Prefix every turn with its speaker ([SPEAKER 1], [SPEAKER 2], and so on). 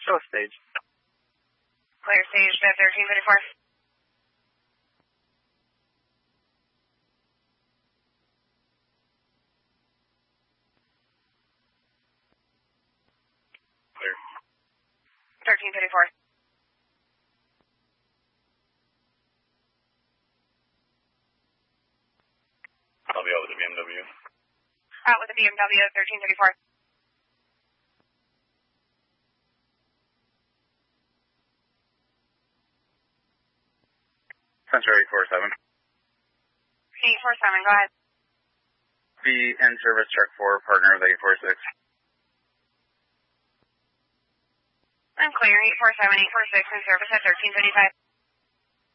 [SPEAKER 1] Show stage.
[SPEAKER 2] Clear stage at 1334.
[SPEAKER 1] Clear.
[SPEAKER 2] 1334.
[SPEAKER 1] I'll be out with the BMW.
[SPEAKER 2] Out with the BMW at 1334.
[SPEAKER 1] Sensor 847.
[SPEAKER 2] 847, go ahead.
[SPEAKER 1] The in-service truck 4, partner of the 846.
[SPEAKER 2] I'm clear, 847, 846 in service at 1335.